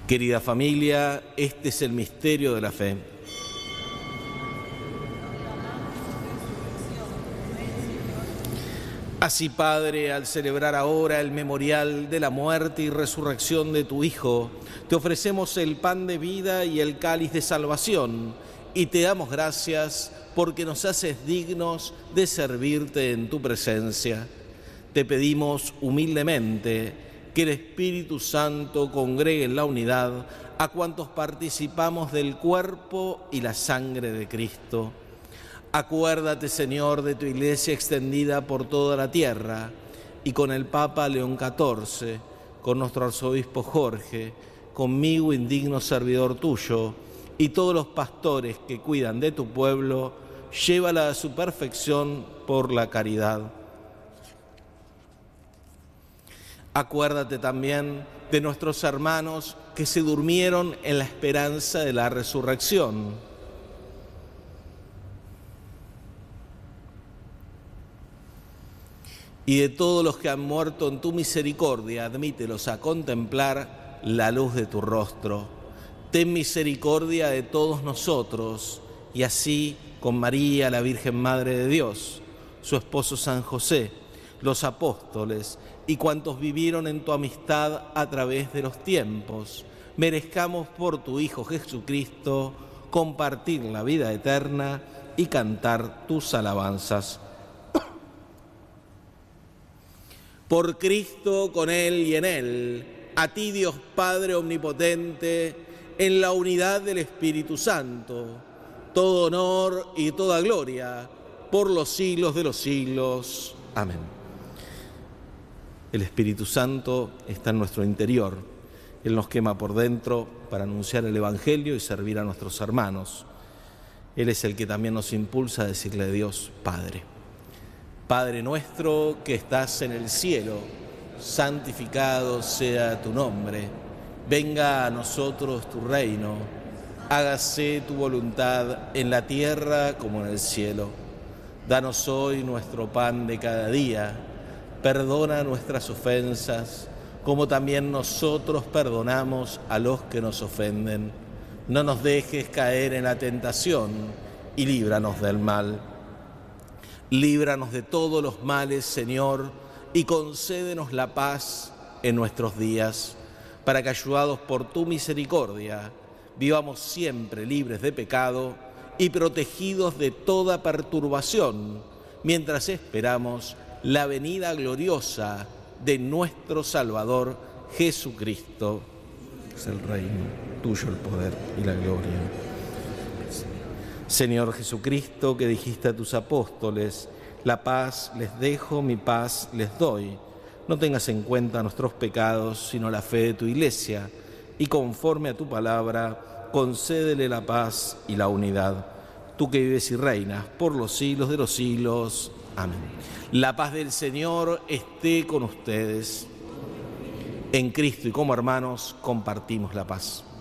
Querida familia, este es el misterio de la fe. Así, Padre, al celebrar ahora el memorial de la muerte y resurrección de tu Hijo, te ofrecemos el pan de vida y el cáliz de salvación, y te damos gracias porque nos haces dignos de servirte en tu presencia. Te pedimos humildemente que el Espíritu Santo congregue en la unidad a cuantos participamos del cuerpo y la sangre de Cristo. Acuérdate, Señor, de tu Iglesia extendida por toda la tierra, y con el Papa León XIV, con nuestro Arzobispo Jorge, conmigo, indigno servidor tuyo, y todos los pastores que cuidan de tu pueblo, llévala a su perfección por la caridad. Acuérdate también de nuestros hermanos que se durmieron en la esperanza de la resurrección. Y de todos los que han muerto en tu misericordia, admítelos a contemplar la luz de tu rostro. Ten misericordia de todos nosotros, y así con María, la Virgen Madre de Dios, su esposo San José, los apóstoles y cuantos vivieron en tu amistad a través de los tiempos, merezcamos por tu Hijo Jesucristo compartir la vida eterna y cantar tus alabanzas. Por Cristo, con Él y en Él, a ti Dios Padre Omnipotente, en la unidad del Espíritu Santo, todo honor y toda gloria, por los siglos de los siglos. Amén. El Espíritu Santo está en nuestro interior. Él nos quema por dentro para anunciar el Evangelio y servir a nuestros hermanos. Él es el que también nos impulsa a decirle a Dios, Padre. Padre nuestro que estás en el cielo, santificado sea tu nombre. Venga a nosotros tu reino. Hágase tu voluntad en la tierra como en el cielo. Danos hoy nuestro pan de cada día. Perdona nuestras ofensas, como también nosotros perdonamos a los que nos ofenden. No nos dejes caer en la tentación y líbranos del mal. Líbranos de todos los males, Señor, y concédenos la paz en nuestros días, para que, ayudados por tu misericordia, vivamos siempre libres de pecado y protegidos de toda perturbación, mientras esperamos la venida gloriosa de nuestro Salvador Jesucristo. Es el reino, tuyo el poder y la gloria. Señor Jesucristo, que dijiste a tus apóstoles, la paz les dejo, mi paz les doy. No tengas en cuenta nuestros pecados, sino la fe de tu Iglesia, y conforme a tu palabra, concédele la paz y la unidad. Tú que vives y reinas por los siglos de los siglos. Amén. La paz del Señor esté con ustedes. En Cristo y como hermanos compartimos la paz.